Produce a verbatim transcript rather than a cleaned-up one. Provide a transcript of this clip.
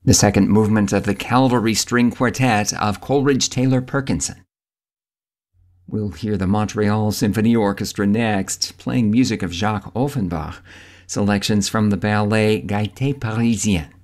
the second movement of the Cavalry String Quartet of Coleridge Taylor Perkinson. We'll hear the Montreal Symphony Orchestra next, playing music of Jacques Offenbach, selections from the ballet Gaieté Parisienne.